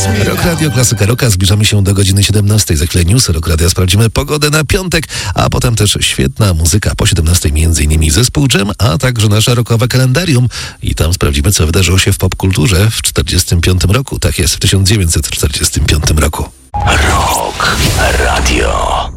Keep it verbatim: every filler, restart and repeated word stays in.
Rok Radio Klasyka Rocka. Zbliżamy się do godziny siedemnastej. Za chwilę news Rok Radia. Sprawdzimy pogodę na piątek, a potem też świetna muzyka. Po siedemnastej między innymi zespół Dżem, a także nasze rockowe kalendarium. I tam sprawdzimy, co wydarzyło się w popkulturze w czterdziestym piątym roku. Tak jest, w tysiąc dziewięćset czterdziestym piątym roku. Rok Radio.